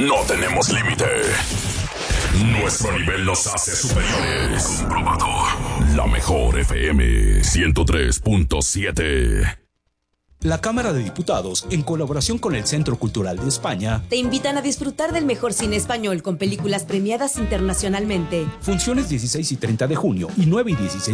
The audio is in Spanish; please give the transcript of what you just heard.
no tenemos límite. Nuestro nivel nos hace superiores. Comprobado. La mejor FM 103.7. La Cámara de Diputados, en colaboración con el Centro Cultural de España, te invitan a disfrutar del mejor cine español con películas premiadas internacionalmente. Funciones 16 y 30 de junio y 9 y 16